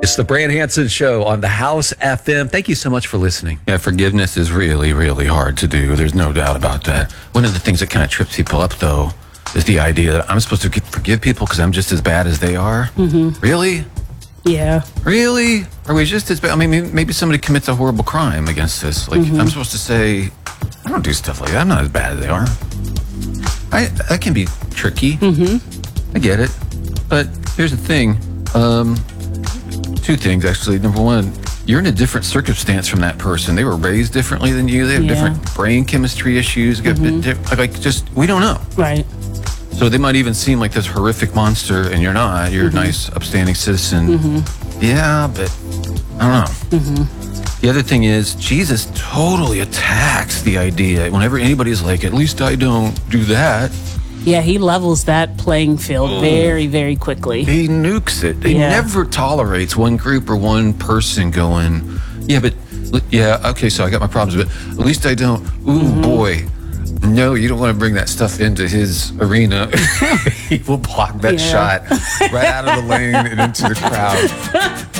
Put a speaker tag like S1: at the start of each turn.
S1: It's the Brand Hansen Show on the House FM. Thank you so much for listening.
S2: Yeah, forgiveness is really, really hard to do. There's no doubt about that. One of the things that kind of trips people up, though, is the idea that I'm supposed to forgive people because I'm just as bad as they are. Mm-hmm. Really?
S3: Yeah.
S2: Really? Are we just as bad? I mean, maybe somebody commits a horrible crime against us. Like, I'm supposed to say, I don't do stuff like that. I'm not as bad as they are. That can be tricky. I get it. But here's the thing. Two things, actually. Number one, you're in a different circumstance from that person. They were raised differently than you. They have different brain chemistry issues. We don't know.
S3: Right.
S2: So they might even seem like this horrific monster, and you're not. You're a nice, upstanding citizen. Yeah, but I don't know. The other thing is, Jesus totally attacks the idea. Whenever anybody's like, at least I don't do that.
S3: Yeah, he levels that playing field very, very quickly.
S2: He nukes it. He never tolerates one group or one person going, okay, so I got my problems, but at least I don't. Boy. No, you don't want to bring that stuff into his arena. He will block that shot right out of the lane and into the crowd.